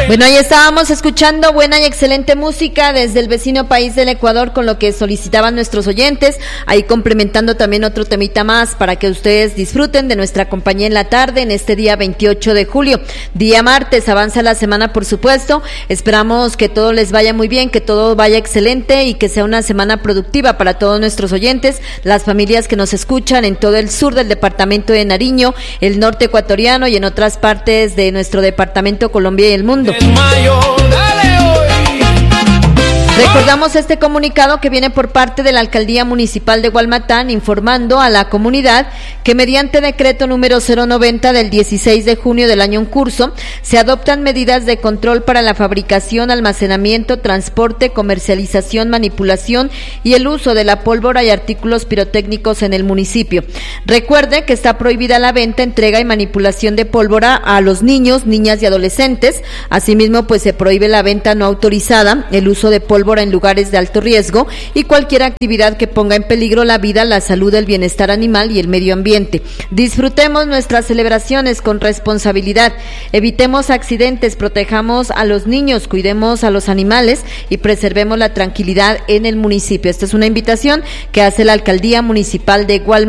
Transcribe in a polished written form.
Bueno, ahí estábamos escuchando buena y excelente música desde el vecino país del Ecuador, con lo que solicitaban nuestros oyentes, ahí complementando también otro temita más para que ustedes disfruten de nuestra compañía en la tarde en este día 28 de julio, día martes. Avanza la semana, por supuesto. Esperamos que todo les vaya muy bien, que todo vaya excelente y que sea una semana productiva para todos nuestros oyentes, las familias que nos escuchan en todo el sur del departamento de Nariño, el norte ecuatoriano y en otras partes de nuestro departamento, Colombia y el mundo. Recordamos este comunicado que viene por parte de la Alcaldía Municipal de Gualmatán, informando a la comunidad que mediante decreto número 090 del 16 de junio del año en curso, se adoptan medidas de control para la fabricación, almacenamiento, transporte, comercialización, manipulación y el uso de la pólvora y artículos pirotécnicos en el municipio. Recuerde que está prohibida la venta, entrega y manipulación de pólvora a los niños, niñas y adolescentes. Asimismo, pues se prohíbe la venta no autorizada, el uso de pólvora en lugares de alto riesgo y cualquier actividad que ponga en peligro la vida, la salud, el bienestar animal y el medio ambiente. Disfrutemos nuestras celebraciones con responsabilidad, evitemos accidentes, protejamos a los niños, cuidemos a los animales y preservemos la tranquilidad en el municipio. Esta es una invitación que hace la Alcaldía Municipal de Gualmatán.